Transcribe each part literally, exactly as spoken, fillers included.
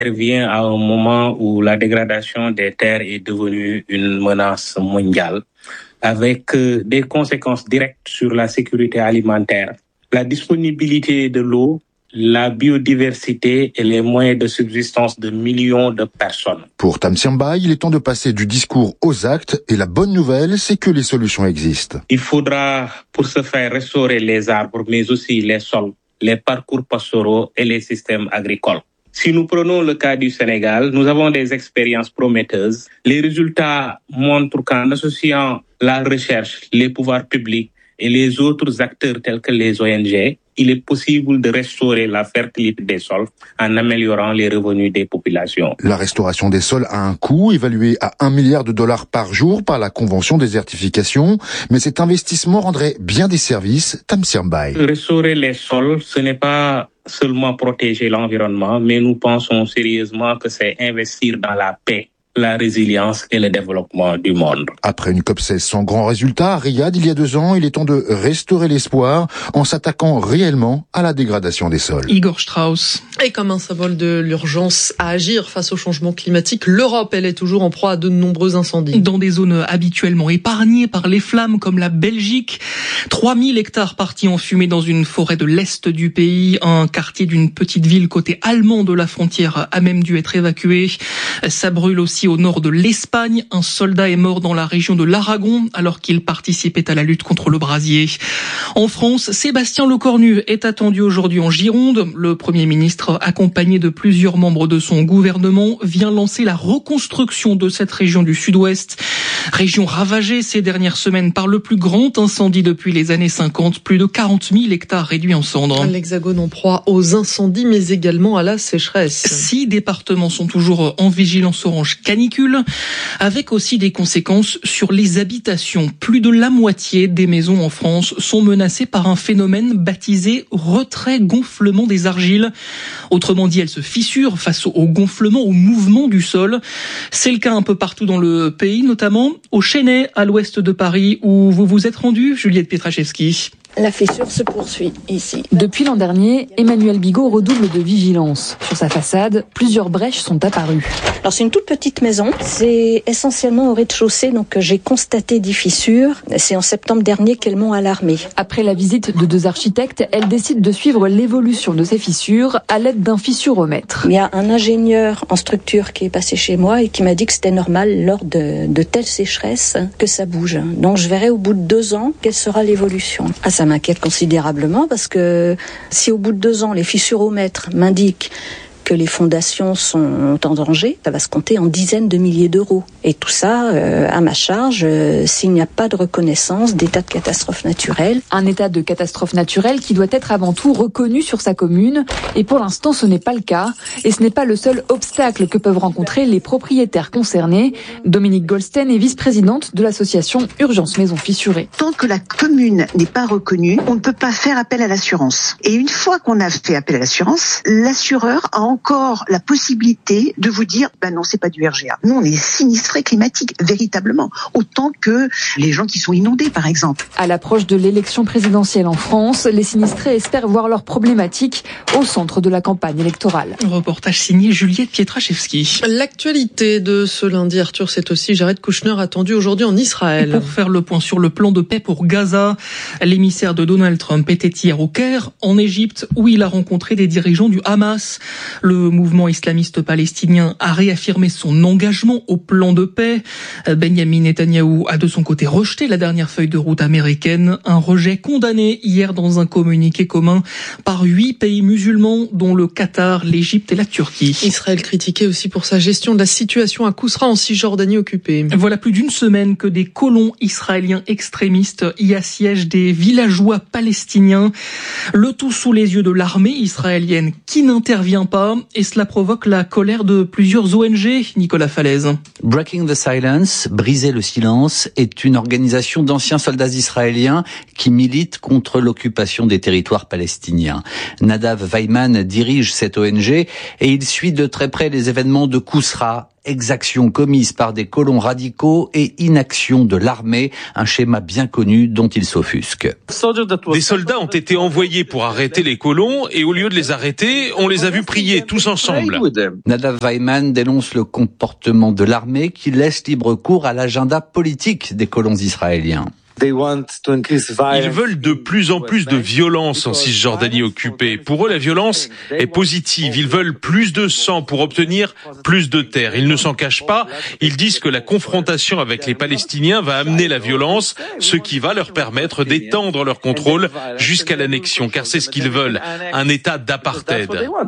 vient à un moment où la dégradation des terres est devenue une menace mondiale, avec des conséquences directes sur la sécurité alimentaire, la disponibilité de l'eau, la biodiversité et les moyens de subsistance de millions de personnes. Pour Tamsir Mbaye, il est temps de passer du discours aux actes et la bonne nouvelle, c'est que les solutions existent. Il faudra pour ce faire restaurer les arbres, mais aussi les sols, les parcours pastoraux et les systèmes agricoles. Si nous prenons le cas du Sénégal, nous avons des expériences prometteuses. Les résultats montrent qu'en associant la recherche, les pouvoirs publics et les autres acteurs tels que les O N G, il est possible de restaurer la fertilité des sols en améliorant les revenus des populations. La restauration des sols a un coût évalué à un milliard de dollars par jour par la Convention désertification, mais cet investissement rendrait bien des services. Tamsir Mbaye. Restaurer les sols, ce n'est pas seulement protéger l'environnement, mais nous pensons sérieusement que c'est investir dans la paix, la résilience et le développement du monde. Après une COP seize sans grand résultat à Riyad il y a deux ans, il est temps de restaurer l'espoir en s'attaquant réellement à la dégradation des sols. Igor Strauss. Et comme un symbole de l'urgence à agir face au changement climatique, l'Europe, elle est toujours en proie à de nombreux incendies. Dans des zones habituellement épargnées par les flammes comme la Belgique, trois mille hectares partis en fumée dans une forêt de l'est du pays, un quartier d'une petite ville côté allemand de la frontière a même dû être évacué. Ça brûle aussi au nord de l'Espagne. Un soldat est mort dans la région de l'Aragon alors qu'il participait à la lutte contre le brasier. En France, Sébastien Lecornu est attendu aujourd'hui en Gironde. Le Premier ministre, accompagné de plusieurs membres de son gouvernement, vient lancer la reconstruction de cette région du sud-ouest. Région ravagée ces dernières semaines par le plus grand incendie depuis les années cinquante, plus de quarante mille hectares réduits en cendres. L'Hexagone en proie aux incendies, mais également à la sécheresse. Six départements sont toujours en vigilance orange canicule, avec aussi des conséquences sur les habitations. Plus de la moitié des maisons en France sont menacées par un phénomène baptisé retrait-gonflement des argiles. Autrement dit, elles se fissurent face au gonflement, au mouvement du sol. C'est le cas un peu partout dans le pays, notamment au Chesnay, à l'ouest de Paris, où vous vous êtes rendu, Juliette Pietraszewski. La fissure se poursuit ici. Depuis l'an dernier, Emmanuel Bigot redouble de vigilance. Sur sa façade, plusieurs brèches sont apparues. Alors c'est une toute petite maison, c'est essentiellement au rez-de-chaussée, donc j'ai constaté des fissures. C'est en septembre dernier qu'elles m'ont alarmée. Après la visite de deux architectes, elle décide de suivre l'évolution de ces fissures à l'aide d'un fissuromètre. Il y a un ingénieur en structure qui est passé chez moi et qui m'a dit que c'était normal lors de, de telles sécheresses que ça bouge. Donc je verrai au bout de deux ans quelle sera l'évolution. Ah, ça m'inquiète considérablement parce que si au bout de deux ans les fissuromètres m'indiquent que les fondations sont en danger, ça va se compter en dizaines de milliers d'euros. Et tout ça euh, à ma charge euh, s'il n'y a pas de reconnaissance d'état de catastrophe naturelle. Un état de catastrophe naturelle qui doit être avant tout reconnu sur sa commune. Et pour l'instant, ce n'est pas le cas. Et ce n'est pas le seul obstacle que peuvent rencontrer les propriétaires concernés. Dominique Goldstein est vice-présidente de l'association Urgence Maisons Fissurées. Tant que la commune n'est pas reconnue, on ne peut pas faire appel à l'assurance. Et une fois qu'on a fait appel à l'assurance, l'assureur a encore la possibilité de vous dire ben non, c'est pas du R G A. Nous, on est sinistrés climatiques, véritablement, autant que les gens qui sont inondés, par exemple. À l'approche de l'élection présidentielle en France, les sinistrés espèrent voir leurs problématiques au centre de la campagne électorale. Reportage signé Juliette Pietraszewski. L'actualité de ce lundi, Arthur, c'est aussi Jared Kushner attendu aujourd'hui en Israël. Et pour faire le point sur le plan de paix pour Gaza, l'émissaire de Donald Trump était hier au Caire, en Égypte, où il a rencontré des dirigeants du Hamas. Le mouvement islamiste palestinien a réaffirmé son engagement au plan de paix. Benjamin Netanyahou a de son côté rejeté la dernière feuille de route américaine, un rejet condamné hier dans un communiqué commun par huit pays musulmans, dont le Qatar, l'Égypte et la Turquie. Israël critiqué aussi pour sa gestion de la situation à Kousra en Cisjordanie occupée. Voilà plus d'une semaine que des colons israéliens extrémistes y assiègent des villageois palestiniens, le tout sous les yeux de l'armée israélienne qui n'intervient pas. Et cela provoque la colère de plusieurs O N G, Nicolas Falaise. Breaking the Silence, briser le silence, est une organisation d'anciens soldats israéliens qui militent contre l'occupation des territoires palestiniens. Nadav Weiman dirige cette O N G et il suit de très près les événements de Kousra exactions commises par des colons radicaux et inaction de l'armée, un schéma bien connu dont ils s'offusquent. Des soldats ont été envoyés pour arrêter les colons et au lieu de les arrêter, on les a vus prier tous ensemble. Nadav Weiman dénonce le comportement de l'armée qui laisse libre cours à l'agenda politique des colons israéliens. Ils veulent de plus en plus de violence en Cisjordanie occupée. Pour eux, la violence est positive. Ils veulent plus de sang pour obtenir plus de terre. Ils ne s'en cachent pas. Ils disent que la confrontation avec les Palestiniens va amener la violence, ce qui va leur permettre d'étendre leur contrôle jusqu'à l'annexion, car c'est ce qu'ils veulent, un État d'apartheid.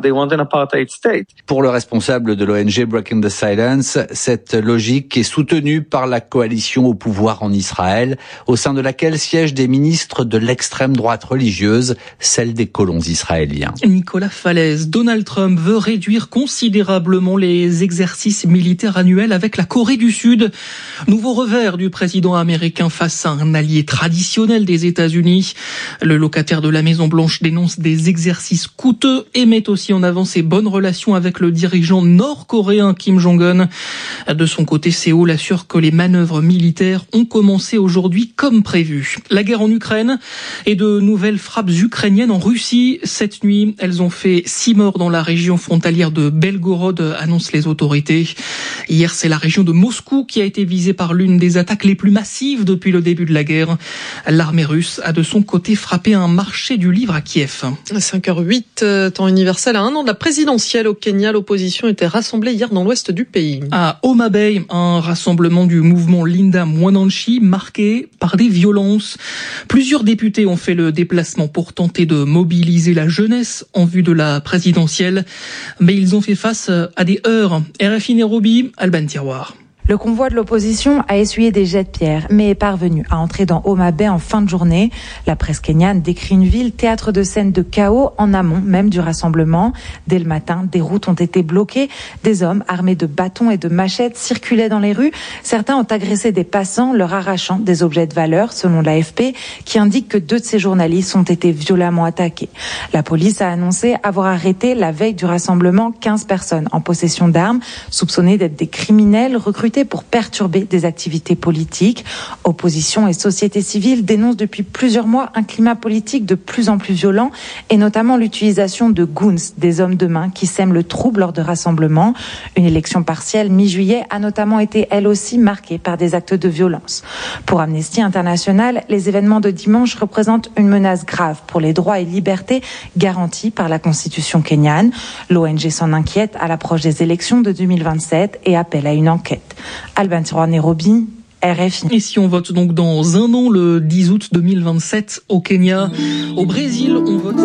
Pour le responsable de l'O N G Breaking the Silence, cette logique est soutenue par la coalition au pouvoir en Israël, au sein de laquelle siègent des ministres de l'extrême droite religieuse, celle des colons israéliens. Nicolas Falaise, Donald Trump veut réduire considérablement les exercices militaires annuels avec la Corée du Sud. Nouveau revers du président américain face à un allié traditionnel des États-Unis. Le locataire de la Maison-Blanche dénonce des exercices coûteux et met aussi en avant ses bonnes relations avec le dirigeant nord-coréen Kim Jong-un. De son côté, Séoul assure que les manœuvres militaires ont commencé aujourd'hui comme prévu. La guerre en Ukraine et de nouvelles frappes ukrainiennes en Russie. Cette nuit, elles ont fait six morts dans la région frontalière de Belgorod, annoncent les autorités. Hier, c'est la région de Moscou qui a été visée par l'une des attaques les plus massives depuis le début de la guerre. L'armée russe a de son côté frappé un marché du livre à Kiev. cinq heures huit, temps universel. À un an de la présidentielle au Kenya, l'opposition était rassemblée hier dans l'ouest du pays. À Homa Bay, un rassemblement du mouvement Linda Mwananchi marqué par des violences. Plusieurs députés ont fait le déplacement pour tenter de mobiliser la jeunesse en vue de la présidentielle, mais ils ont fait face à des heurts. R F I Nairobi, Alban Tiroir. Le convoi de l'opposition a essuyé des jets de pierre, mais est parvenu à entrer dans Homa Bay en fin de journée. La presse kenyane décrit une ville théâtre de scènes de chaos en amont même du rassemblement. Dès le matin, des routes ont été bloquées. Des hommes armés de bâtons et de machettes circulaient dans les rues. Certains ont agressé des passants, leur arrachant des objets de valeur, selon l'A F P, qui indique que deux de ces journalistes ont été violemment attaqués. La police a annoncé avoir arrêté la veille du rassemblement quinze personnes en possession d'armes, soupçonnées d'être des criminels recrutés pour perturber des activités politiques. Opposition et société civile dénoncent depuis plusieurs mois un climat politique de plus en plus violent et notamment l'utilisation de goons, des hommes de main qui sèment le trouble lors de rassemblements. Une élection partielle mi-juillet a notamment été elle aussi marquée par des actes de violence. Pour Amnesty International, les événements de dimanche représentent une menace grave pour les droits et libertés garantis par la Constitution kenyane. L'O N G s'en inquiète à l'approche des élections de deux mille vingt-sept et appelle à une enquête. Alban Tiroir, Nairobi, R F I. Et si on vote donc dans un an, le dix août deux mille vingt-sept, au Kenya, au Brésil, on vote...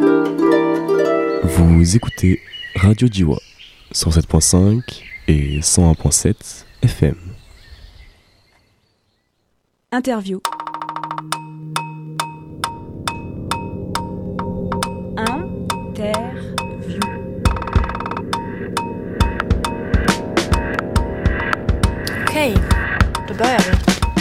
Vous écoutez Radio Diwa, cent sept virgule cinq et cent un virgule sept F M. Interview. Interview. Okej, då börjar vi.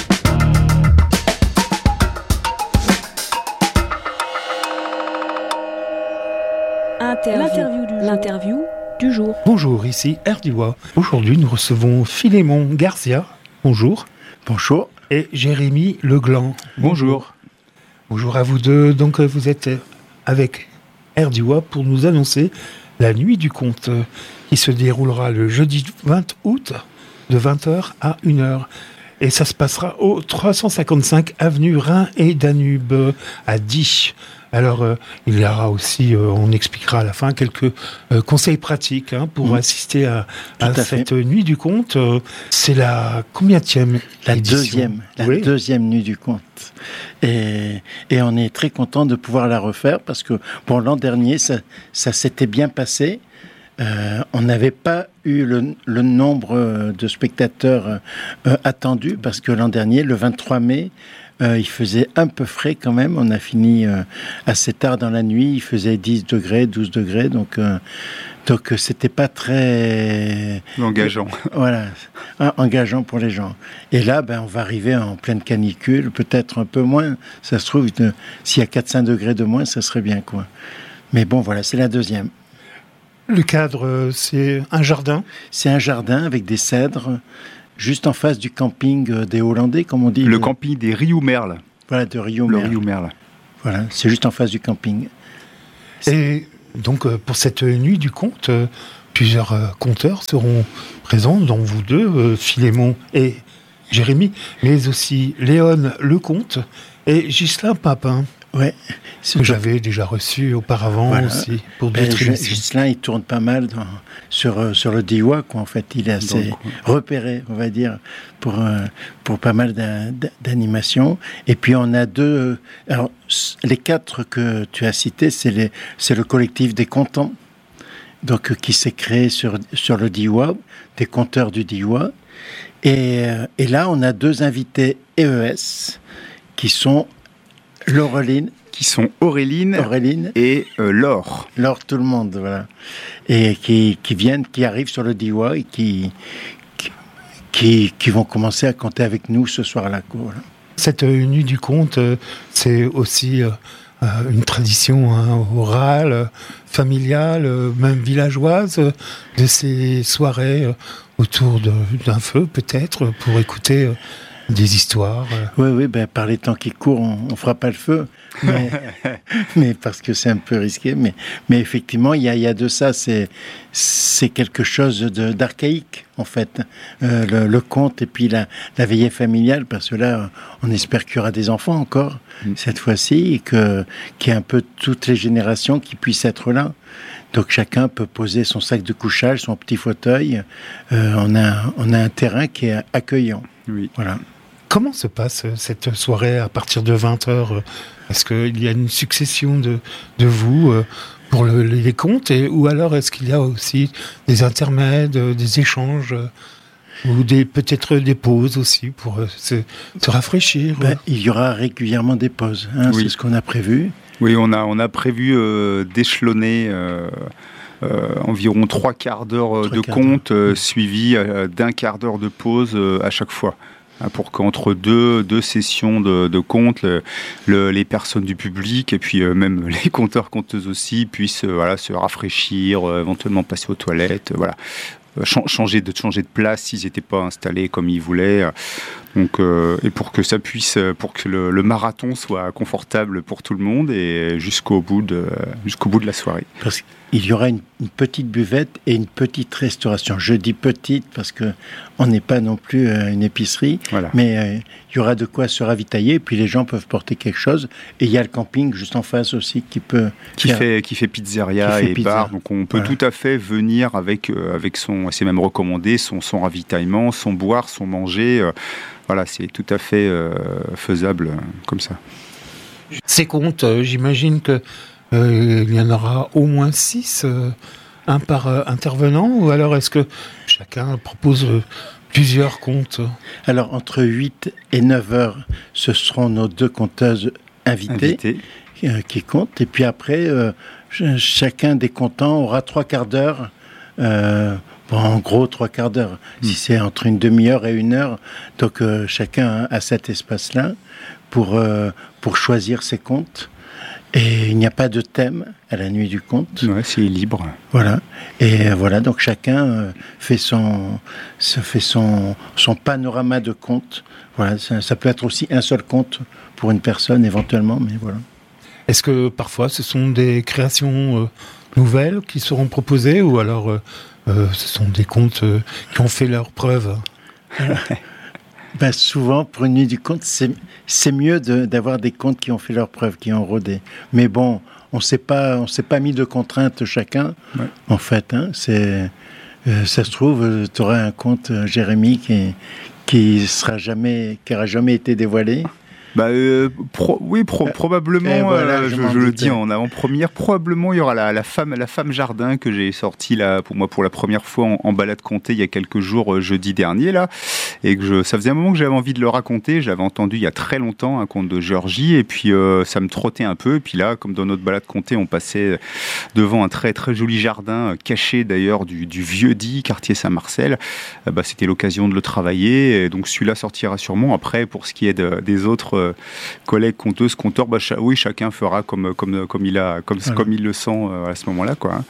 Interview. L'interview du jour. Bonjour, ici Erdiwa. Aujourd'hui, nous recevons Philémon Garcia. Bonjour. Bonjour. Et Jérémy Legland. Bonjour. Bonjour à vous deux. Donc, vous êtes avec Erdiwa pour nous annoncer la nuit du conte qui se déroulera le jeudi vingt août de vingt heures à une heure. Et ça se passera au trois cent cinquante-cinq avenue Rhin et Danube à Die. Alors, euh, il y aura aussi, euh, on expliquera à la fin, quelques euh, conseils pratiques hein, pour mmh. assister à, à, à cette fait. nuit du conte. Euh, c'est la combienième La édition deuxième, la oui. deuxième nuit du conte. Et, et on est très content de pouvoir la refaire parce que, bon, l'an dernier, ça, ça s'était bien passé. Euh, on n'avait pas eu le, le nombre de spectateurs euh, attendus parce que l'an dernier, le vingt-trois mai, euh, il faisait un peu frais quand même. On a fini euh, assez tard dans la nuit. Il faisait dix degrés, douze degrés. Donc, euh, donc c'était pas très... engageant. Voilà, engageant pour les gens. Et là, ben, on va arriver en pleine canicule, peut-être un peu moins. Ça se trouve, de, s'il y a quatre à cinq degrés de moins, ça serait bien, quoi. Mais bon, voilà, c'est la deuxième. Le cadre, c'est un jardin. C'est un jardin avec des cèdres, juste en face du camping des Hollandais, comme on dit. Le, le... camping des Rioumerle. Voilà, de Rioumerle. Le Rioumerle. Voilà, c'est juste en face du camping. Et donc, pour cette nuit du conte, plusieurs conteurs seront présents, dont vous deux, Philémon et Jérémy, mais aussi Léon Lecomte et Ghislain Papin. Ouais, que j'avais déjà reçu auparavant voilà. aussi pour d'autres ben, émissions. Ghislain, il tourne pas mal dans, sur sur le Diois, quoi. En fait, il est assez Donc, repéré, on va dire, pour pour pas mal d'animations. Et puis on a deux. Alors les quatre que tu as cités, c'est les c'est le collectif des contents, donc qui s'est créé sur sur le Diois, des conteurs du Diois. Et et là, on a deux invités E E S qui sont Laureline, qui sont Auréline, Auréline et euh, Laure. Laure, tout le monde, voilà. Et qui, qui viennent, qui arrivent sur le Diois et qui, qui, qui vont commencer à compter avec nous ce soir-là. Voilà. Cette euh, nuit du conte, euh, c'est aussi euh, une tradition hein, orale, euh, familiale, euh, même villageoise, euh, de ces soirées euh, autour de, d'un feu, peut-être, pour écouter... Euh, des histoires. Oui, oui, ben, par les temps qui courent, on ne fera pas le feu, mais, mais parce que c'est un peu risqué. Mais, mais effectivement, il y a, y a de ça, c'est, c'est quelque chose de, d'archaïque, en fait. Euh, le, le conte et puis la, la veillée familiale, parce que là, on espère qu'il y aura des enfants encore, mmh. cette fois-ci, et que, qu'il y ait un peu toutes les générations qui puissent être là. Donc chacun peut poser son sac de couchage, son petit fauteuil. Euh, on a, on a un terrain qui est accueillant. Oui. Voilà. Comment se passe cette soirée à partir de vingt heures ? Est-ce qu'il y a une succession de, de vous pour le, les contes et, ou alors est-ce qu'il y a aussi des intermèdes, des échanges ou des, peut-être des pauses aussi pour se, se rafraîchir ? Ben, il y aura régulièrement des pauses, hein, oui. C'est ce qu'on a prévu. Oui, on a, on a prévu euh, d'échelonner... Euh... Euh, environ trois quarts d'heure trois de conte euh, suivi euh, d'un quart d'heure de pause euh, à chaque fois. Hein, pour qu'entre deux, deux sessions de, de conte, le, le, les personnes du public et puis euh, même les conteurs, conteuses aussi puissent euh, voilà, se rafraîchir, euh, éventuellement passer aux toilettes, euh, voilà. Ch- changer, de, changer de place s'ils n'étaient pas installés comme ils voulaient. Donc, euh, et pour que ça puisse, pour que le, le marathon soit confortable pour tout le monde et jusqu'au bout de, jusqu'au bout de la soirée. Parce qu'il y aura une, une petite buvette et une petite restauration. Je dis petite parce que on n'est pas non plus euh, une épicerie, voilà. mais euh, il y aura de quoi se ravitailler. Et puis les gens peuvent porter quelque chose. Et il y a le camping juste en face aussi qui peut qui faire, fait qui fait pizzeria qui fait et pizza. Bar. Donc on peut voilà. tout à fait venir avec euh, avec son, c'est même recommandé, son son ravitaillement, son boire, son manger. Euh, Voilà, c'est tout à fait euh, faisable euh, comme ça. Ces contes, euh, j'imagine que euh, il y en aura au moins six, euh, un par euh, intervenant, ou alors est-ce que chacun propose euh, plusieurs contes ? Alors, entre huit et neuf heures, ce seront nos deux conteuses invitées, invitées. Euh, qui comptent, et puis après, euh, chacun des contents aura trois quarts d'heure. Euh, Bon, en gros, trois quarts d'heure. Mmh. Si c'est entre une demi-heure et une heure, donc euh, chacun a cet espace-là pour euh, pour choisir ses contes. Et il n'y a pas de thème à la nuit du conte. Ouais, c'est libre. Voilà. Et euh, voilà, donc chacun euh, fait son se fait son son panorama de contes. Voilà, ça, ça peut être aussi un seul conte pour une personne éventuellement, mais voilà. Est-ce que parfois ce sont des créations euh, nouvelles qui seront proposées ou alors euh, Euh, ce sont des contes euh, qui ont fait leurs preuves. Ben, souvent, pour une nuit du conte, c'est, c'est mieux de, d'avoir des contes qui ont fait leurs preuves, qui ont rodé. Mais bon, on ne s'est pas, on s'est pas mis de contraintes chacun, ouais. en fait. Hein, c'est, euh, ça se trouve, tu auras un conte, euh, Jérémy, qui qui sera jamais, qui n'aura jamais été dévoilé. Bah euh, pro, oui, pro, probablement. Voilà, euh, je, je, je le dis en avant-première. Probablement, il y aura la, la femme, la femme jardin que j'ai sortie là pour moi pour la première fois en, en balade comptée il y a quelques jours, euh, jeudi dernier là, et que je, ça faisait un moment que j'avais envie de le raconter. J'avais entendu il y a très longtemps un conte de Géorgie et puis euh, ça me trottait un peu. Et puis là, comme dans notre balade comptée, on passait devant un très très joli jardin caché d'ailleurs du, du Vieux-Dit, quartier Saint-Marcel. Euh, bah, c'était l'occasion de le travailler. Et donc celui-là sortira sûrement. Après, pour ce qui est de, des autres collègues conteuses, conteurs, bah, cha- oui, chacun fera comme comme comme il a comme voilà. comme il le sent euh, à ce moment-là, quoi.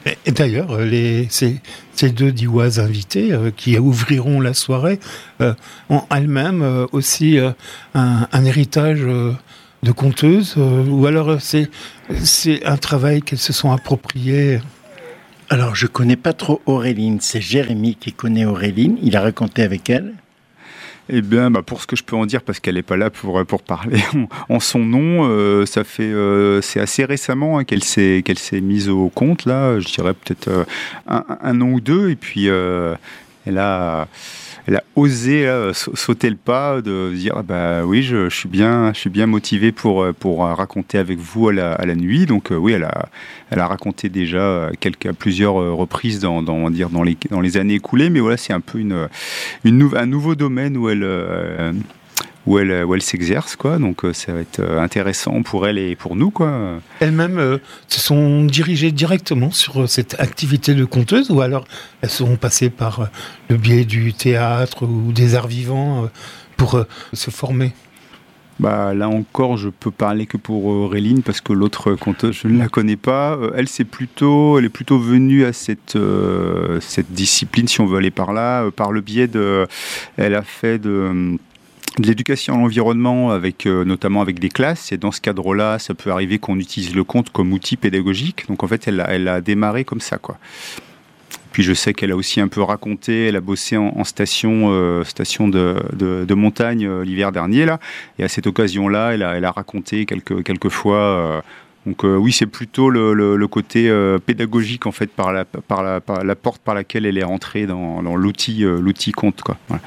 Et d'ailleurs, les, ces, ces deux Dioises invitées euh, qui ouvriront la soirée euh, ont elles-mêmes euh, aussi euh, un, un héritage euh, de conteuses, euh, ou alors c'est, c'est un travail qu'elles se sont approprié. Alors, je connais pas trop Auréline, c'est Jérémy qui connaît Auréline, il a raconté avec elle. Eh bien, bah, pour ce que je peux en dire, parce qu'elle n'est pas là pour, pour parler en, en son nom, euh, ça fait, euh, c'est assez récemment hein, qu'elle, s'est, qu'elle s'est mise au compte, là, je dirais peut-être euh, un, un an ou deux, et puis euh, elle a... Elle a osé là, sauter le pas de dire bah oui je, je suis bien je suis bien motivé pour pour raconter avec vous à la, à la nuit, donc euh, oui elle a elle a raconté déjà quelques à plusieurs reprises dans dans on va dire dans les dans les années écoulées, mais voilà c'est un peu une une nou- un nouveau domaine où elle euh, où elle, où elle s'exerce, quoi. Donc euh, ça va être intéressant pour elle et pour nous, quoi. Elles-mêmes euh, se sont dirigées directement sur cette activité de conteuse, ou alors elles seront passées par euh, le biais du théâtre ou des arts vivants euh, pour euh, se former? Bah, là encore, je peux parler que pour Auréline, parce que l'autre conteuse, je ne la connais pas. Euh, elle, c'est plutôt, elle est plutôt venue à cette, euh, cette discipline, si on veut aller par là, euh, par le biais de... Elle a fait de... de l'éducation à l'environnement, avec, euh, notamment avec des classes, et dans ce cadre-là, ça peut arriver qu'on utilise le conte comme outil pédagogique. Donc en fait, elle a, elle a démarré comme ça, quoi. Puis je sais qu'elle a aussi un peu raconté, elle a bossé en, en station, euh, station de, de, de montagne euh, l'hiver dernier, là, et à cette occasion-là, elle a, elle a raconté quelques, quelques fois... Euh, donc euh, oui, c'est plutôt le, le, le côté euh, pédagogique, en fait, par la, par, la, par la porte par laquelle elle est rentrée dans, dans l'outil, euh, l'outil conte, quoi. Voilà.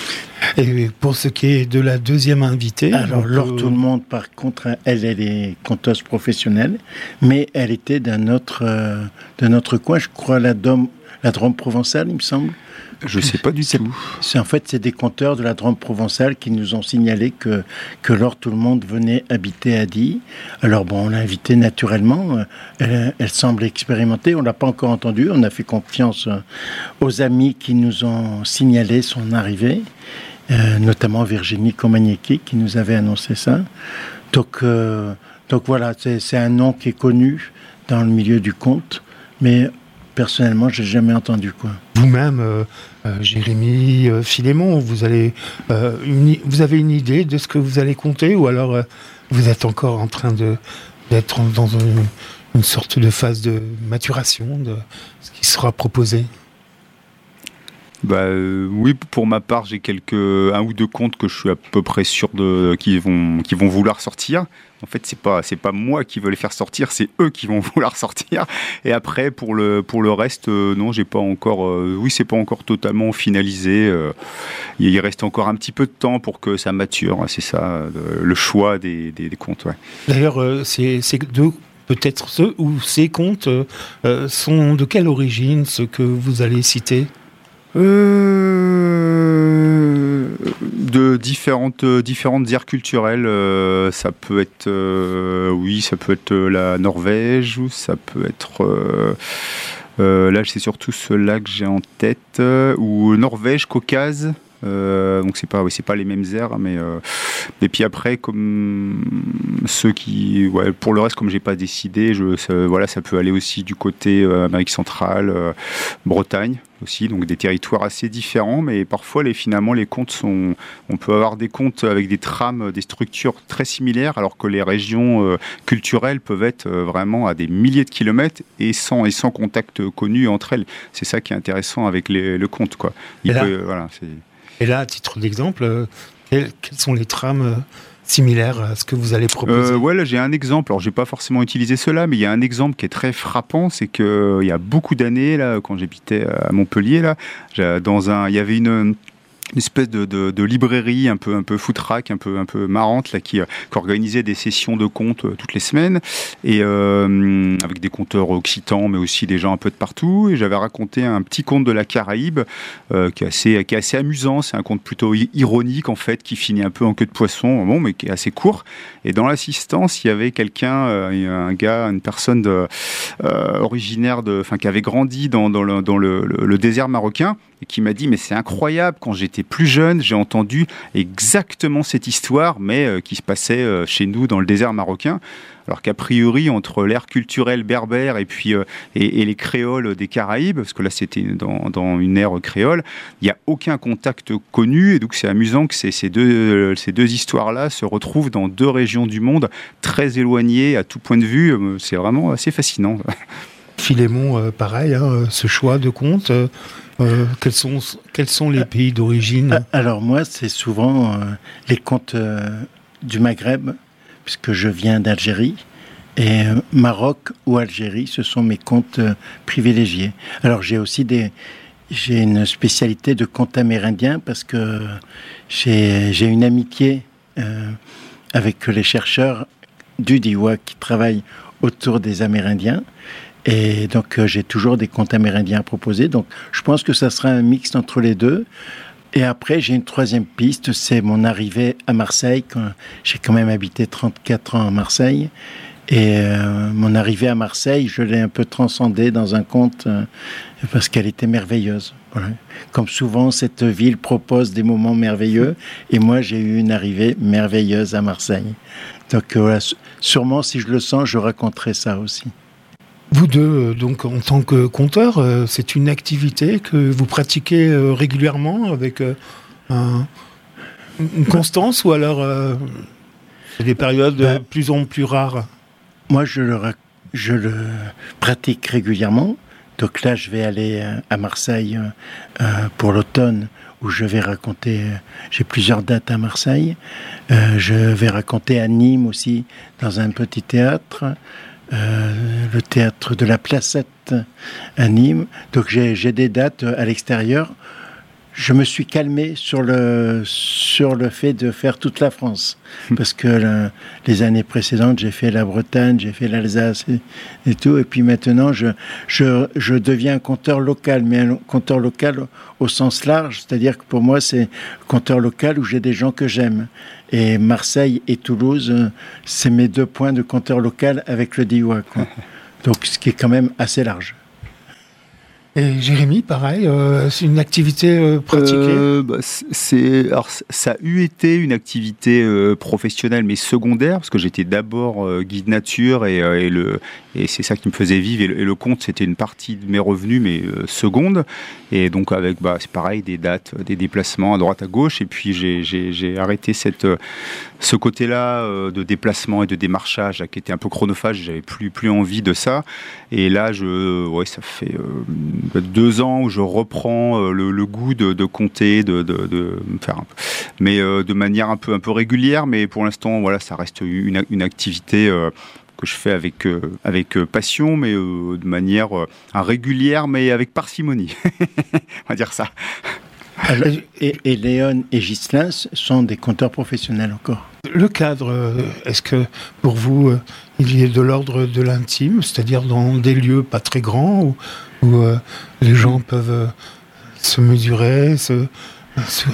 Et pour ce qui est de la deuxième invitée... Alors, peut... Laure Tout-le-Monde, par contre, elle, elle est conteuse professionnelle, mais elle était d'un autre, euh, d'un autre coin, je crois, la Drôme, la Drôme provençale, il me semble. Je ne sais pas du c'est, tout. C'est, en fait, c'est des conteurs de la Drôme provençale qui nous ont signalé que, que Laure Tout-le-Monde venait habiter à Die. Alors bon, on l'a invitée naturellement. Elle, elle semble expérimentée. On ne l'a pas encore entendue. On a fait confiance aux amis qui nous ont signalé son arrivée, euh, notamment Virginie Komaniecki qui nous avait annoncé ça. Donc, euh, donc voilà, c'est, c'est un nom qui est connu dans le milieu du conte, mais personnellement, je n'ai jamais entendu, quoi. Vous-même, euh, euh, Jérémy euh, Philémon, vous, allez, euh, une, vous avez une idée de ce que vous allez conter, ou alors euh, vous êtes encore en train de, d'être dans une, une sorte de phase de maturation de ce qui sera proposé? Bah euh, oui, pour ma part, j'ai quelques un ou deux contes que je suis à peu près sûr de qui vont qui vont vouloir sortir. En fait, c'est pas c'est pas moi qui veux les faire sortir, c'est eux qui vont vouloir sortir. Et après, pour le pour le reste, euh, non, j'ai pas encore. Euh, oui, c'est pas encore totalement finalisé. Euh, il reste encore un petit peu de temps pour que ça mature. C'est ça, le, le choix des des, des contes. Ouais. D'ailleurs, euh, c'est c'est deux. Peut-être ceux ou ces contes euh, sont de quelle origine, ceux que vous allez citer? Euh, de différentes différentes aires culturelles, euh, ça peut être euh, oui, ça peut être la Norvège, ou ça peut être euh, euh, là c'est surtout ceux-là que j'ai en tête, ou Norvège, Caucase. Euh, donc c'est pas oui, c'est pas les mêmes aires, mais euh, et puis après comme ceux qui ouais, pour le reste comme j'ai pas décidé, je ça, voilà ça peut aller aussi du côté euh, Amérique centrale, euh, Bretagne aussi, donc des territoires assez différents, mais parfois les finalement les contes sont on peut avoir des contes avec des trames, des structures très similaires, alors que les régions euh, culturelles peuvent être euh, vraiment à des milliers de kilomètres et sans et sans contact connu entre elles. C'est ça qui est intéressant avec les, le conte, quoi. Il là, peut, euh, voilà, c'est... Et là, à titre d'exemple, euh, quelles, quelles sont les trames euh, similaires à ce que vous allez proposer? euh, Ouais, là, j'ai un exemple. Alors, j'ai pas forcément utilisé cela, mais il y a un exemple qui est très frappant. C'est que euh, il y a beaucoup d'années, là, quand j'habitais à Montpellier, là, dans un, il y avait une une espèce de, de, de librairie un peu un peu foutraque, un peu un peu marrante là, qui, qui organisait des sessions de contes euh, toutes les semaines, et euh, avec des conteurs occitans, mais aussi des gens un peu de partout. Et j'avais raconté un petit conte de la Caraïbe euh, qui est assez qui est assez amusant. C'est un conte plutôt ironique en fait, qui finit un peu en queue de poisson, bon, mais qui est assez court. Et dans l'assistance, il y avait quelqu'un, euh, un gars, une personne de, euh, originaire de, enfin qui avait grandi dans dans le dans le, le, le désert marocain. et qui m'a dit mais c'est incroyable, quand j'étais plus jeune, j'ai entendu exactement cette histoire, mais euh, qui se passait euh, chez nous dans le désert marocain. Alors qu'a priori, entre l'ère culturelle berbère et puis euh, et, et les créoles des Caraïbes, parce que là c'était dans, dans une ère créole, il n'y a aucun contact connu, et donc c'est amusant que ces, ces, deux, ces deux histoires-là se retrouvent dans deux régions du monde très éloignées à tout point de vue. C'est vraiment assez fascinant. Philémon, euh, pareil, hein, ce choix de contes, euh, euh, quels, sont, quels sont les pays d'origine ? Alors moi, c'est souvent euh, les contes euh, du Maghreb, puisque je viens d'Algérie, et euh, Maroc ou Algérie, ce sont mes contes euh, privilégiés. Alors j'ai aussi des, j'ai une spécialité de contes amérindiens, parce que j'ai, j'ai une amitié euh, avec les chercheurs du Diwa qui travaillent autour des Amérindiens, et donc euh, j'ai toujours des contes amérindiens à proposer, donc je pense que ça sera un mix entre les deux. Et après, j'ai une troisième piste, c'est mon arrivée à Marseille. Quand j'ai quand même habité trente-quatre ans à Marseille. Et euh, mon arrivée à Marseille, je l'ai un peu transcendée dans un conte euh, parce qu'elle était merveilleuse. Voilà. Comme souvent, cette ville propose des moments merveilleux. Et moi, j'ai eu une arrivée merveilleuse à Marseille. Donc euh, voilà, sûrement, si je le sens, je raconterai ça aussi. Vous deux, donc en tant que conteur, euh, c'est une activité que vous pratiquez euh, régulièrement avec euh, un, une constance, ou alors euh, c'est des périodes de plus en plus rares ? Moi, je le, je le pratique régulièrement. Donc là, je vais aller à Marseille euh, pour l'automne, où je vais raconter, euh, j'ai plusieurs dates à Marseille. Euh, je vais raconter à Nîmes aussi, dans un petit théâtre. Euh, le théâtre de la Placette à Nîmes. Donc j'ai, j'ai des dates à l'extérieur. Je me suis calmé sur le, sur le fait de faire toute la France. Parce que le, les années précédentes, j'ai fait la Bretagne, j'ai fait l'Alsace et, et tout. Et puis maintenant, je, je, je deviens un conteur local, mais un conteur local au sens large. C'est-à-dire que pour moi, c'est un conteur local où j'ai des gens que j'aime. Et Marseille et Toulouse, c'est mes deux points de conteur local avec le Diwa, quoi. Donc, ce qui est quand même assez large. Et Jérémy, pareil, euh, c'est une activité euh, pratiquée euh, bah, c'est, alors, ça a eu été une activité euh, professionnelle, mais secondaire, parce que j'étais d'abord euh, guide nature, et, euh, et, le, et c'est ça qui me faisait vivre. Et le, et le conte, c'était une partie de mes revenus, mais euh, seconde. Et donc, avec, bah, c'est pareil, des dates, des déplacements à droite, à gauche. Et puis, j'ai, j'ai, j'ai arrêté cette, euh, ce côté-là euh, de déplacement et de démarchage, là, qui était un peu chronophage. J'avais plus, plus envie de ça. Et là, je, ouais, ça fait... Euh, deux ans où je reprends euh, le, le goût de, de compter, de, de, de faire un peu, mais euh, de manière un peu, un peu régulière. Mais pour l'instant, voilà, ça reste une, une activité euh, que je fais avec, euh, avec passion, mais euh, de manière euh, régulière, mais avec parcimonie. On va dire ça. Alors, et, et Léon et Ghislain sont des conteurs professionnels encore. Le cadre, est-ce que pour vous, il est de l'ordre de l'intime, c'est-à-dire dans des lieux pas très grands, où, où euh, les gens peuvent euh, se mesurer, se, se...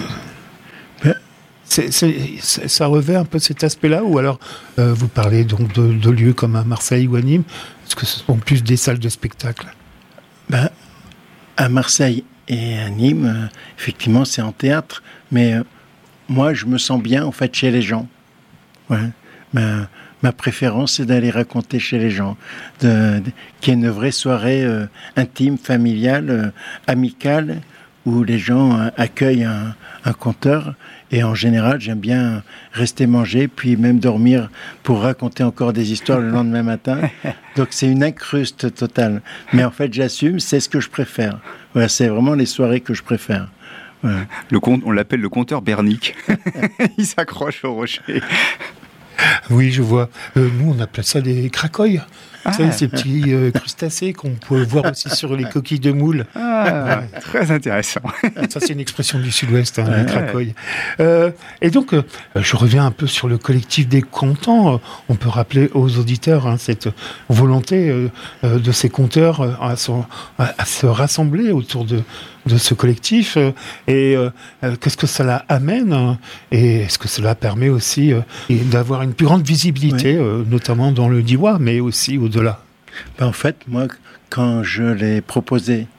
C'est, c'est, c'est, ça revêt un peu cet aspect-là, ou alors euh, vous parlez donc de, de lieux comme à Marseille ou à Nîmes, est-ce que ce sont plus des salles de spectacle ? Ben, à Marseille et à Nîmes, euh, effectivement, c'est en théâtre, mais euh, moi, je me sens bien, en fait, chez les gens. Ouais. Ma, ma préférence, c'est d'aller raconter chez les gens, de, de, qu'il y ait une vraie soirée euh, intime, familiale, euh, amicale, où les gens euh, accueillent un, un conteur. Et en général, j'aime bien rester manger, puis même dormir pour raconter encore des histoires le lendemain matin. Donc c'est une incruste totale. Mais en fait, j'assume, c'est ce que je préfère. Voilà, c'est vraiment les soirées que je préfère. Voilà. Le compte, on l'appelle le conteur bernique. Il s'accroche au rocher. Oui, je vois. Euh, nous, on appelle ça des cracoilles. Ah. Vous savez, ces petits euh, crustacés qu'on peut voir aussi sur les coquilles de moules. Ah, ouais. Très intéressant. Ça, c'est une expression du Sud-Ouest, hein, ouais, les cracoilles. Euh, et donc, euh, je reviens un peu sur le collectif des contants. On peut rappeler aux auditeurs hein, cette volonté euh, de ces conteurs euh, à, son, à, à se rassembler autour de, de ce collectif. Euh, et euh, qu'est-ce que cela amène hein, et est-ce que cela permet aussi euh, d'avoir une plus grande visibilité, oui. euh, notamment dans le Diwa, mais aussi au de là. Ben en fait, moi, quand je l'ai proposé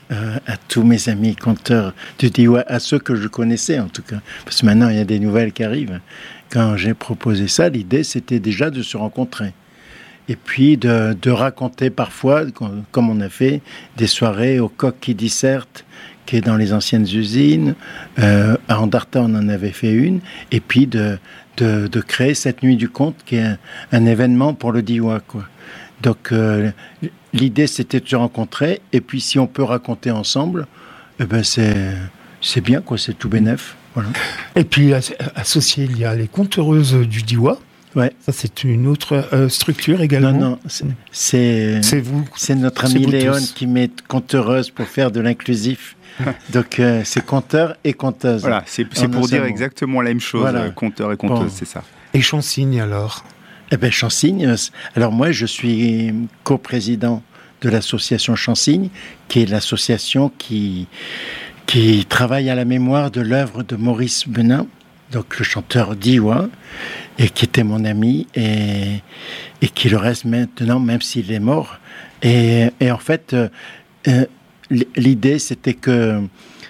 euh, à tous mes amis conteurs du Diois, à ceux que je connaissais en tout cas, parce que maintenant il y a des nouvelles qui arrivent. Quand j'ai proposé ça, l'idée c'était déjà de se rencontrer. Et puis de, de raconter parfois, comme on a fait, des soirées au Coq qui disserte, qui est dans les anciennes usines. Euh, à Andarta, on en avait fait une. Et puis de, de, de créer cette nuit du conte, qui est un, un événement pour le Diois, quoi. Donc euh, l'idée, c'était de se rencontrer. Et puis si on peut raconter ensemble, eh ben c'est, c'est bien, quoi. C'est tout bénef. Voilà. Et puis associé, il y a les conteureuses du Diois. Ouais. Ça, c'est une autre euh, structure également. Non, non, c'est, c'est, c'est vous. C'est notre c'est ami Léon tous. qui met conteureuses pour faire de l'inclusif. Donc, euh, c'est conteur et conteuse. Voilà, c'est, c'est pour dire exactement la même chose, voilà. euh, conteur et conteuse, bon. C'est ça. Et Chansigne, alors Eh bien, Chansigne, alors moi, je suis coprésident de l'association Chansigne, qui est l'association qui, qui travaille à la mémoire de l'œuvre de Maurice Benin, donc le chanteur diois, et qui était mon ami, et, et qui le reste maintenant, même s'il est mort. Et, et en fait, euh, euh, l'idée, c'était que,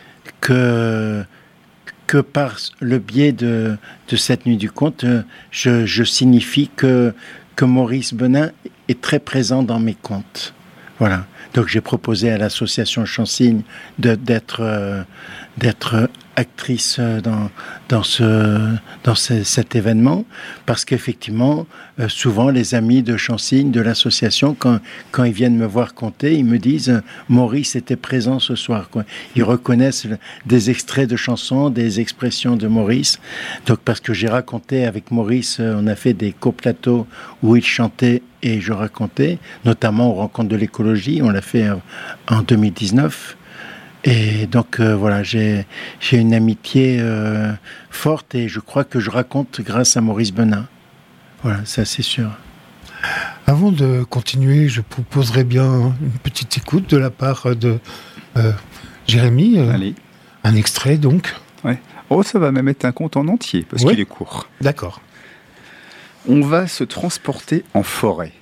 que, que par le biais de, de cette nuit du conte, je, je signifie que, que Maurice Benin est très présent dans mes contes. Voilà. Donc j'ai proposé à l'association Chansigne de, d'être, euh, d'être actrice dans, dans, ce, dans ce, cet événement, parce qu'effectivement, euh, souvent les amis de Chansigne, de l'association, quand, quand ils viennent me voir conter, ils me disent « Maurice était présent ce soir ». Ils reconnaissent des extraits de chansons, des expressions de Maurice. Donc parce que j'ai raconté avec Maurice, on a fait des coplateaux où il chantait et je racontais, notamment aux rencontres de l'écologie, on l'a fait en deux mille dix-neuf. Et donc euh, voilà, j'ai, j'ai une amitié euh, forte et je crois que je raconte grâce à Maurice Benin. Voilà, ça c'est sûr. Avant de continuer, je vous poserai bien une petite écoute de la part de euh, Jérémy. Euh, Allez. Un extrait donc. Ouais. Oh, ça va même être un conte en entier parce ouais. qu'il est court. D'accord. On va se transporter en forêt.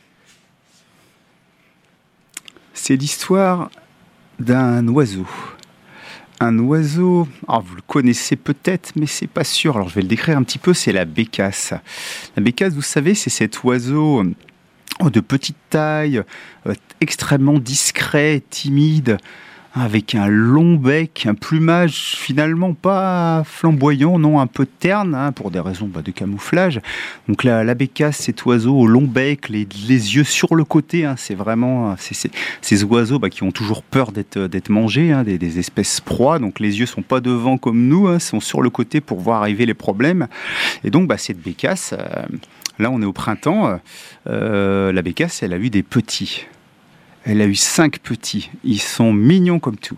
C'est l'histoire d'un oiseau. Un oiseau, alors vous le connaissez peut-être, mais c'est pas sûr. Alors je vais le décrire un petit peu, c'est la bécasse. La bécasse, vous savez, c'est cet oiseau de petite taille, extrêmement discret, timide, avec un long bec, un plumage finalement pas flamboyant, non, un peu terne, hein, pour des raisons bah, de camouflage. Donc la, la bécasse, cet oiseau au long bec, les, les yeux sur le côté, hein, c'est vraiment c'est, c'est, ces oiseaux bah, qui ont toujours peur d'être, d'être mangés, hein, des, des espèces proies, donc les yeux sont pas devant comme nous, hein, sont sur le côté pour voir arriver les problèmes. Et donc bah, cette bécasse, euh, là on est au printemps, euh, la bécasse, elle a eu des petits. Elle a eu cinq petits. Ils sont mignons comme tout.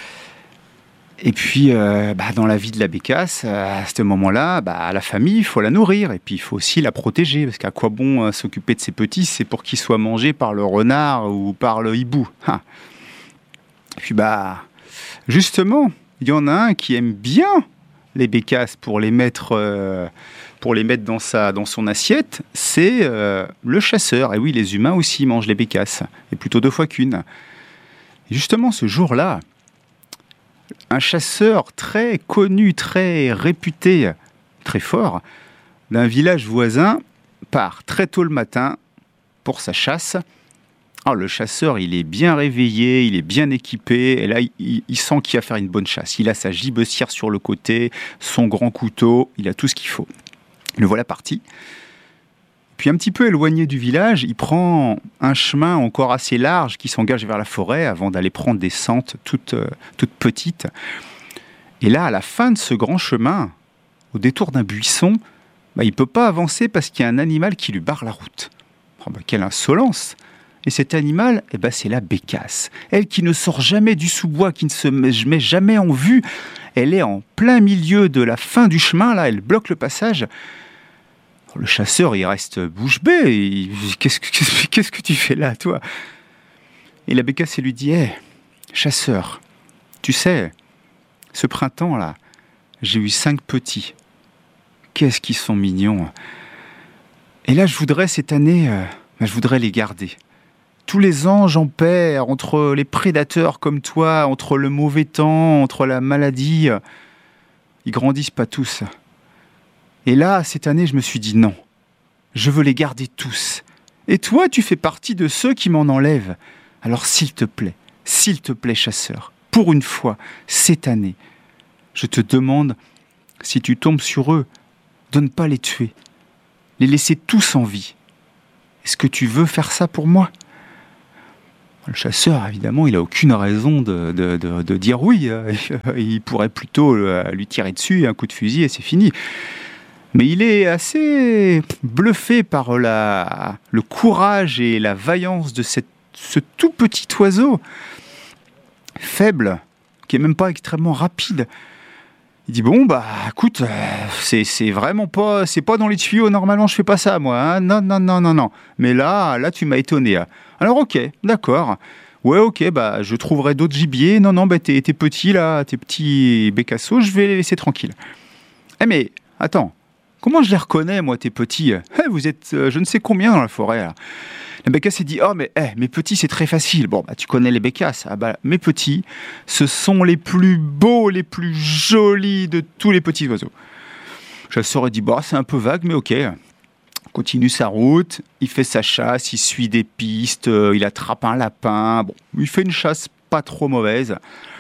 Et puis, euh, bah, dans la vie de la bécasse, à ce moment-là, bah, la famille, il faut la nourrir. Et puis, il faut aussi la protéger. Parce qu'à quoi bon euh, s'occuper de ses petits, c'est pour qu'ils soient mangés par le renard ou par le hibou. Hein. Et puis, bah, justement, il y en a un qui aime bien les bécasses pour les mettre... Euh, pour les mettre dans, sa, dans son assiette, c'est euh, le chasseur. Et oui, les humains aussi mangent les bécasses, et plutôt deux fois qu'une. Et justement, ce jour-là, un chasseur très connu, très réputé, très fort, d'un village voisin, part très tôt le matin pour sa chasse. Alors, le chasseur, il est bien réveillé, il est bien équipé, et là, il, il sent qu'il va faire une bonne chasse. Il a sa gibecière sur le côté, son grand couteau, il a tout ce qu'il faut. Le voilà parti. Puis un petit peu éloigné du village, il prend un chemin encore assez large qui s'engage vers la forêt avant d'aller prendre des sentes toutes, euh, toutes petites. Et là, à la fin de ce grand chemin, au détour d'un buisson, bah, il ne peut pas avancer parce qu'il y a un animal qui lui barre la route. Oh, bah, quelle insolence! Et cet animal, eh ben, c'est la bécasse. Elle qui ne sort jamais du sous-bois, qui ne se met jamais en vue. Elle est en plein milieu de la fin du chemin, là, elle bloque le passage. Le chasseur, il reste bouche bée. Il... Qu'est-ce, que, qu'est-ce que tu fais là, toi? Et la bécasse, elle lui dit, hé, hey, chasseur, tu sais, ce printemps-là, j'ai eu cinq petits. Qu'est-ce qu'ils sont mignons. Et là, je voudrais, cette année, euh, je voudrais les garder. tous les anges en paix, entre les prédateurs comme toi, entre le mauvais temps, entre la maladie, ils grandissent pas tous. Et là, cette année, je me suis dit non, je veux les garder tous. Et toi, tu fais partie de ceux qui m'en enlèvent. Alors s'il te plaît, s'il te plaît, chasseur, pour une fois, cette année, je te demande, si tu tombes sur eux, de ne pas les tuer, les laisser tous en vie. Est-ce que tu veux faire ça pour moi ? Le chasseur, évidemment, il n'a aucune raison de, de, de, de dire oui. Il pourrait plutôt lui tirer dessus, un coup de fusil et c'est fini. Mais il est assez bluffé par la, le courage et la vaillance de cette, ce tout petit oiseau, faible, qui n'est même pas extrêmement rapide. Il dit bon bah écoute, c'est c'est vraiment pas c'est pas dans les tuyaux, normalement je fais pas ça moi, hein. non non non non non. Mais là là tu m'as étonné. Alors ok, d'accord. Ouais ok, bah je trouverai d'autres gibiers. Non non, bah t'es t'es petit là, tes petits bécassos, je vais les laisser tranquilles. Eh mais attends, comment je les reconnais moi tes petits ? Eh, vous êtes euh, je ne sais combien dans la forêt là. La bécasse s'est dit « Oh, mais eh, mes petits, c'est très facile. » Bon, bah, tu connais les bécasses. Ah, bah, mes petits, ce sont les plus beaux, les plus jolis de tous les petits oiseaux. Le chasseur a dit bah, « C'est un peu vague, mais ok. » Continue sa route, il fait sa chasse, il suit des pistes, euh, il attrape un lapin. Bon, il fait une chasse pas trop mauvaise.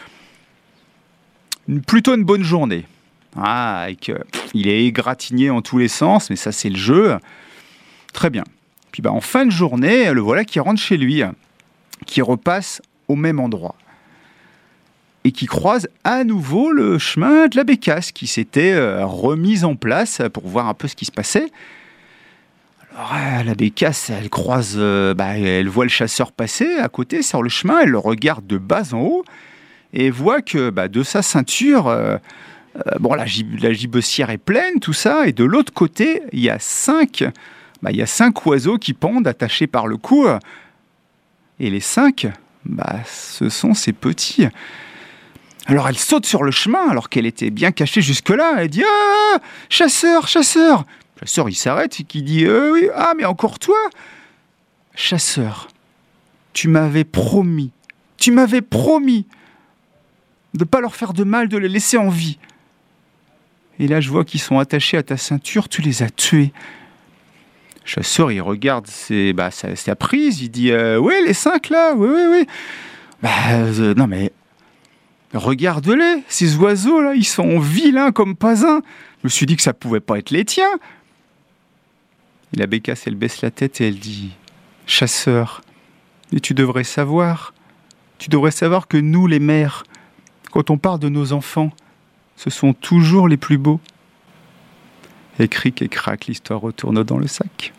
Une, plutôt une bonne journée. Ah, et que, il est égratigné en tous les sens, mais ça, c'est le jeu. Très bien. Puis bah, en fin de journée, le voilà qui rentre chez lui, qui repasse au même endroit et qui croise à nouveau le chemin de la bécasse qui s'était euh, remise en place pour voir un peu ce qui se passait. Alors euh, la bécasse, elle croise, euh, bah, elle voit le chasseur passer à côté sur le chemin, elle le regarde de bas en haut et voit que bah, de sa ceinture, euh, euh, bon la, gib- la gibecière est pleine, tout ça, et de l'autre côté, il y a cinq Bah, y a cinq oiseaux qui pendent attachés par le cou. Et les cinq, bah, ce sont ses petits. Alors elle saute sur le chemin, alors qu'elle était bien cachée jusque-là. Elle dit « Ah, chasseur, chasseur !» Le chasseur, il s'arrête et qui dit euh, « Oui, ah, mais encore toi !»« Chasseur, tu m'avais promis, tu m'avais promis de ne pas leur faire de mal, de les laisser en vie. Et là, je vois qu'ils sont attachés à ta ceinture, tu les as tués. » Le chasseur, il regarde ses, bah, sa, sa prise, il dit euh, « Oui, les cinq là, oui, oui, oui. Bah, » euh, non mais, regarde-les, ces oiseaux-là, ils sont vilains comme pas un. Je me suis dit que ça pouvait pas être les tiens. Et la bécasse, elle baisse la tête et elle dit « Chasseur, mais tu devrais savoir, tu devrais savoir que nous, les mères, quand on parle de nos enfants, ce sont toujours les plus beaux. » Et cric et crac, l'histoire retourne dans le sac.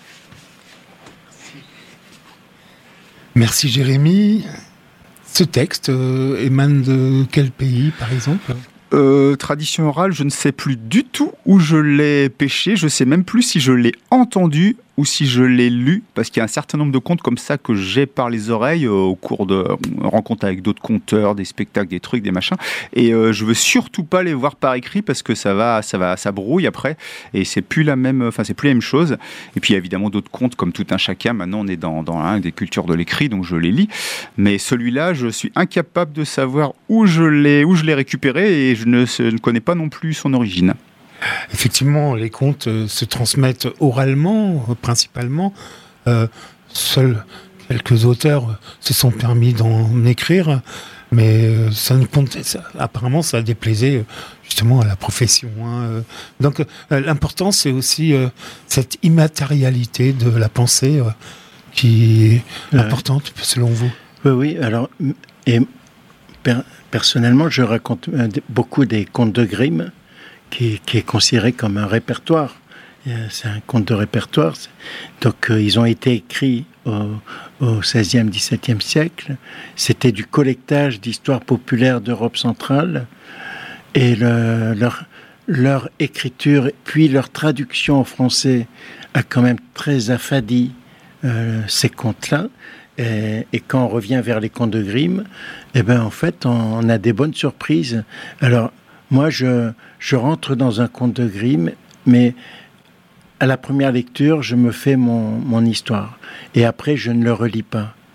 Merci Jérémy. Ce texte euh, émane de quel pays, par exemple ? euh, Tradition orale, je ne sais plus du tout où je l'ai pêché. Je ne sais même plus si je l'ai entendu ou si je l'ai lu, parce qu'il y a un certain nombre de contes comme ça que j'ai par les oreilles euh, au cours de rencontres avec d'autres conteurs, des spectacles, des trucs, des machins. Et euh, je veux surtout pas les voir par écrit parce que ça va, ça va, ça brouille après. Et c'est plus la même, enfin c'est plus la même chose. Et puis il y a évidemment d'autres contes comme tout un chacun. Maintenant on est dans dans hein, des cultures de l'écrit, donc je les lis. Mais celui-là, je suis incapable de savoir où je l'ai, où je l'ai récupéré et je ne, je ne connais pas non plus son origine. Effectivement, les contes euh, se transmettent oralement, euh, principalement. Euh, seuls quelques auteurs euh, se sont permis d'en écrire, mais euh, ça ne compte, ça, apparemment, ça déplaisait euh, justement à la profession. Hein, euh. Donc, euh, l'important, c'est aussi euh, cette immatérialité de la pensée euh, qui est euh, importante, selon vous. Oui, oui. Alors, et per- personnellement, je raconte euh, beaucoup des contes de Grimm. Qui, qui est considéré comme un répertoire. C'est un conte de répertoire. Donc, euh, ils ont été écrits au, au seizième, dix-septième siècle. C'était du collectage d'histoires populaires d'Europe centrale. Et le, leur, leur écriture, puis leur traduction en français, a quand même très affadi euh, ces contes-là. Et, et quand on revient vers les contes de Grimm, eh ben, en fait, on, on a des bonnes surprises. Alors, moi, je, je rentre dans un conte de Grimm, mais à la première lecture, je me fais mon, mon histoire. Et après, je ne le relis pas.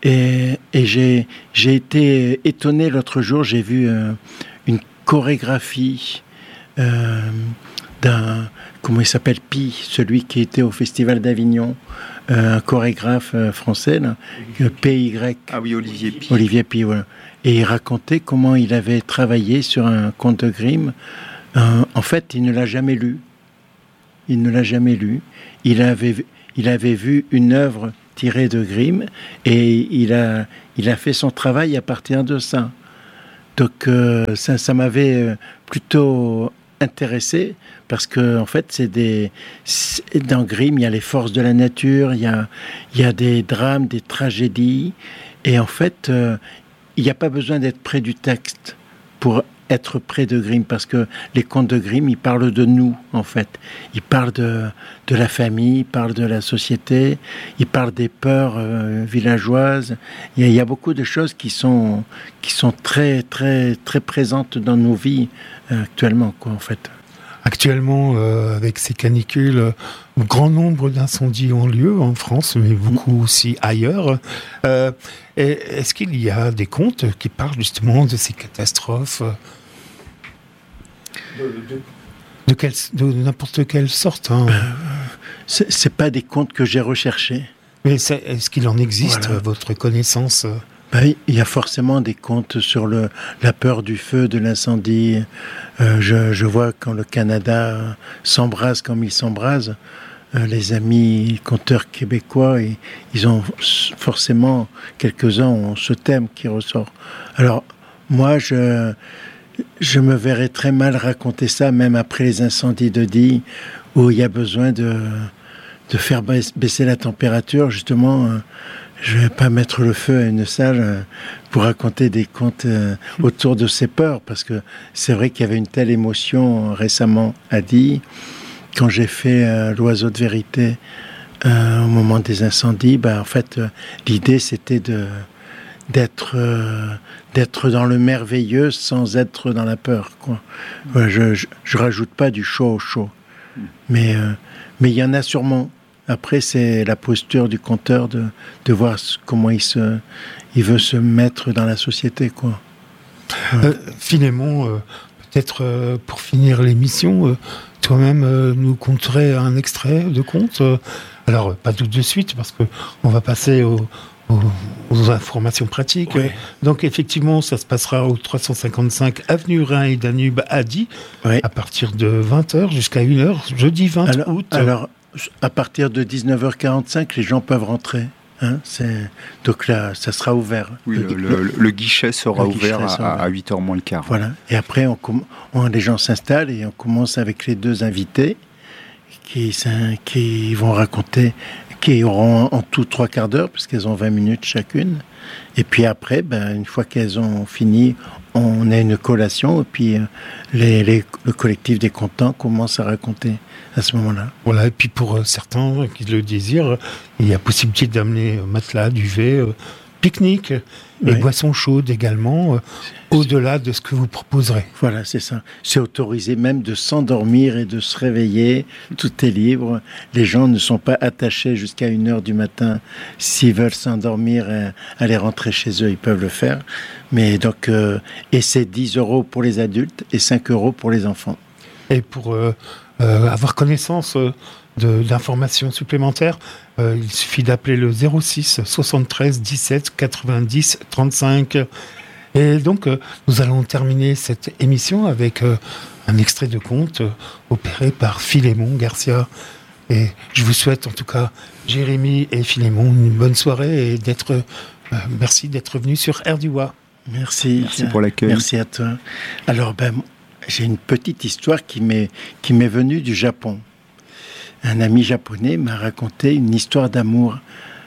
Et, et j'ai, j'ai été étonné l'autre jour, j'ai vu euh, une chorégraphie euh, d'un, comment il s'appelle, Pi, celui qui était au Festival d'Avignon, euh, un chorégraphe euh, français, là, P Y. Ah oui, Olivier Pi. Olivier Pi, voilà. Et il racontait comment il avait travaillé sur un conte de Grimm. Euh, en fait, il ne l'a jamais lu. Il ne l'a jamais lu. Il avait, il avait vu une œuvre tirée de Grimm et il a, il a fait son travail à partir de ça. Donc euh, ça, ça m'avait plutôt intéressé parce que en fait, c'est des, c'est, dans Grimm, il y a les forces de la nature, il y a, il y a des drames, des tragédies, et en fait, euh, il n'y a pas besoin d'être près du texte pour être près de Grimm, parce que les contes de Grimm, ils parlent de nous, en fait. Ils parlent de, de la famille, ils parlent de la société, ils parlent des peurs euh, villageoises. Il y, a, il y a beaucoup de choses qui sont, qui sont très, très, très présentes dans nos vies euh, actuellement, quoi, en fait. Actuellement, euh, avec ces canicules, euh, un grand nombre d'incendies ont lieu en France, mais beaucoup aussi ailleurs. Euh, est-ce qu'il y a des contes qui parlent justement de ces catastrophes de, de, de, quelle, de n'importe quelle sorte, hein. euh, c'est, c'est pas des contes que j'ai recherchés. Mais c'est, est-ce qu'il en existe, voilà. À votre connaissance? Ben, il y a forcément des contes sur le, la peur du feu, de l'incendie. Euh, je, je vois quand le Canada s'embrase comme il s'embrase, euh, les amis conteurs québécois, ils, ils ont forcément, quelques-uns ont ce thème qui ressort. Alors, moi, je, je me verrais très mal raconter ça, même après les incendies de Die, où il y a besoin de, de faire baisser la température, justement. Euh, Je ne vais pas mettre le feu à une salle pour raconter des contes autour de ces peurs, parce que c'est vrai qu'il y avait une telle émotion récemment à Die. Quand j'ai fait euh, l'Oiseau de vérité euh, au moment des incendies, bah, en fait, euh, l'idée c'était de, d'être, euh, d'être dans le merveilleux sans être dans la peur, quoi. Ouais, je ne rajoute pas du chaud au chaud, mais euh, mais il y en a sûrement. Après, c'est la posture du conteur de, de voir comment il, se, il veut se mettre dans la société, quoi. Ouais. Euh, Philémon, euh, peut-être euh, pour finir l'émission, euh, toi-même euh, nous conterais un extrait de conte. Euh, alors, pas tout de suite, parce qu'on va passer au, au, aux informations pratiques. Ouais. Donc, effectivement, ça se passera au trois cent cinquante-cinq avenue Rhin et Danube à Die, ouais. à partir de vingt heures jusqu'à une heure, jeudi vingt alors, août. Alors, à partir de dix-neuf heures quarante-cinq, les gens peuvent rentrer. Hein, c'est... Donc là, ça sera ouvert. Oui, le, le, le, le guichet sera le ouvert guichet à, à huit heures moins le quart. Voilà. Et après, on, on, les gens s'installent et on commence avec les deux invités qui, qui vont raconter, qui auront en tout trois quarts d'heure, puisqu'elles ont vingt minutes chacune. Et puis après, ben, une fois qu'elles ont fini, on a une collation et puis les, les, le collectif des contents commence à raconter à ce moment-là. Voilà, et puis pour euh, certains qui le désirent, il y a possibilité d'amener euh, matelas, duvet, euh, pique-nique et oui. boissons chaudes également, euh, au-delà de ce que vous proposerez. Voilà, c'est ça. C'est autorisé même de s'endormir et de se réveiller. Tout est libre. Les gens ne sont pas attachés jusqu'à une heure du matin. S'ils veulent s'endormir et aller rentrer chez eux, ils peuvent le faire. Mais donc, euh, et c'est dix euros pour les adultes et cinq euros pour les enfants. Et pour euh, euh, avoir connaissance euh, de, d'informations supplémentaires, euh, il suffit d'appeler le zéro six soixante-treize dix-sept quatre-vingt-dix trente-cinq. Et donc, euh, nous allons terminer cette émission avec euh, un extrait de conte euh, opéré par Philémon Garcia. Et je vous souhaite en tout cas, Jérémy et Philémon, une bonne soirée et d'être, euh, merci d'être venus sur R D U A. Merci. Merci pour l'accueil. Merci à toi. Alors, ben, j'ai une petite histoire qui m'est, qui m'est venue du Japon. Un ami japonais m'a raconté une histoire d'amour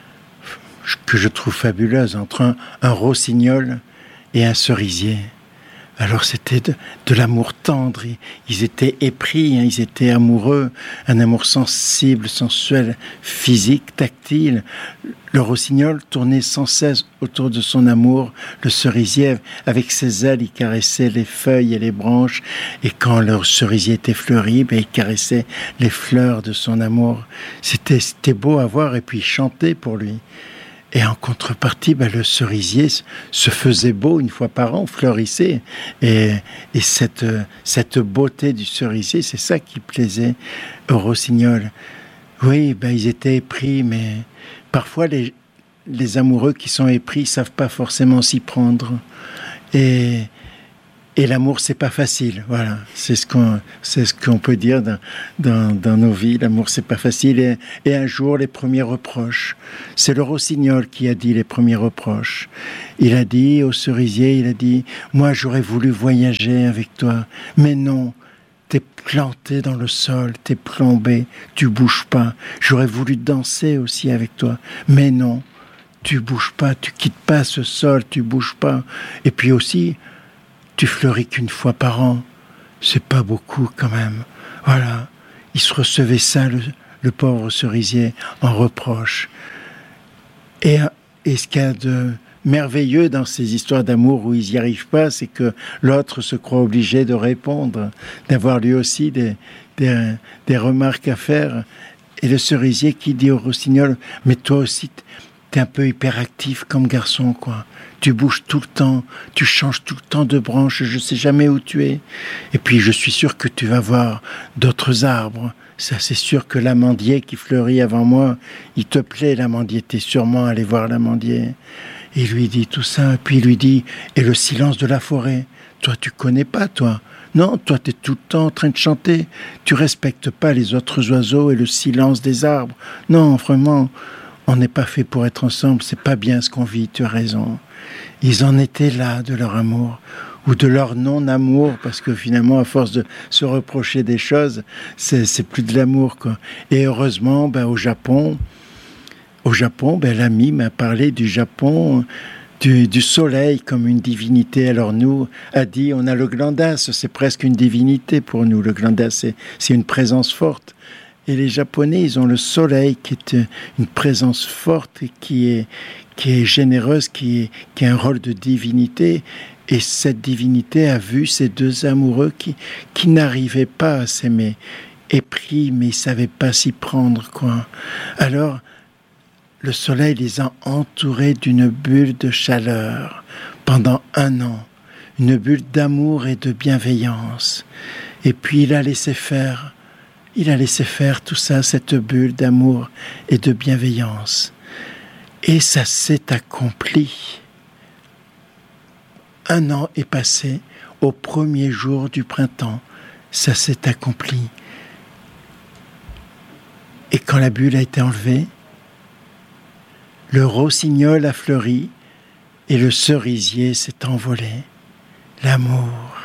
que je trouve fabuleuse entre un, un rossignol et un cerisier. Alors c'était de, de l'amour tendre, ils étaient épris, hein, ils étaient amoureux, un amour sensible, sensuel, physique, tactile. Le rossignol tournait sans cesse autour de son amour, le cerisier, avec ses ailes, il caressait les feuilles et les branches, et quand le cerisier était fleuri, ben, il caressait les fleurs de son amour. C'était, c'était beau à voir, et puis il chantait pour lui. Et en contrepartie, ben, le cerisier se faisait beau une fois par an, fleurissait. Et, et cette, cette beauté du cerisier, c'est ça qui plaisait aux rossignols. Oui, ben, ils étaient épris, mais parfois les, les amoureux qui sont épris ne savent pas forcément s'y prendre. Et, et l'amour, c'est pas facile. Voilà, c'est ce qu'on, c'est ce qu'on peut dire dans, dans, dans nos vies. L'amour, c'est pas facile. Et, et un jour, les premiers reproches. C'est le rossignol qui a dit les premiers reproches. Il a dit au cerisier, il a dit, moi, j'aurais voulu voyager avec toi, mais non. T'es planté dans le sol, t'es plombé, tu bouges pas. J'aurais voulu danser aussi avec toi, mais non. Tu bouges pas, tu quittes pas ce sol, tu bouges pas. Et puis aussi, tu fleuris qu'une fois par an. C'est pas beaucoup quand même. Voilà. Il se recevait ça, le, le pauvre cerisier, en reproche. Et, et ce qu'il y a de merveilleux dans ces histoires d'amour où ils n'y arrivent pas, c'est que l'autre se croit obligé de répondre, d'avoir lui aussi des, des, des remarques à faire. Et le cerisier qui dit au rossignol, mais toi aussi, t'es un peu hyperactif comme garçon, quoi. Tu bouges tout le temps, tu changes tout le temps de branche, je sais jamais où tu es. Et puis je suis sûr que tu vas voir d'autres arbres. Ça, c'est sûr que l'amandier qui fleurit avant moi, il te plaît, l'amandier, t'es sûrement allé voir l'amandier. Il lui dit tout ça, et puis il lui dit, et le silence de la forêt, toi tu connais pas, toi. Non, toi t'es tout le temps en train de chanter, tu respectes pas les autres oiseaux et le silence des arbres. Non, vraiment, on n'est pas fait pour être ensemble, c'est pas bien ce qu'on vit, tu as raison. Ils en étaient là de leur amour, ou de leur non-amour, parce que finalement, à force de se reprocher des choses, c'est, c'est plus de l'amour, quoi. Et heureusement, ben, au Japon, au Japon, ben, l'ami m'a parlé du Japon, du, du soleil comme une divinité. Alors nous, a dit, on a le glandace, c'est presque une divinité pour nous. Le glandace, c'est, c'est une présence forte. Et les Japonais, ils ont le soleil qui est une présence forte et qui est, qui est généreuse, qui, est, qui a un rôle de divinité. Et cette divinité a vu ces deux amoureux qui, qui n'arrivaient pas à s'aimer, épris, mais ils ne savaient pas s'y prendre, quoi. Alors, le soleil les a entourés d'une bulle de chaleur pendant un an, une bulle d'amour et de bienveillance. Et puis il a laissé faire, il a laissé faire tout ça, cette bulle d'amour et de bienveillance. Et ça s'est accompli. Un an est passé, au premier jour du printemps, ça s'est accompli. Et quand la bulle a été enlevée, le rossignol a fleuri et le cerisier s'est envolé. L'amour,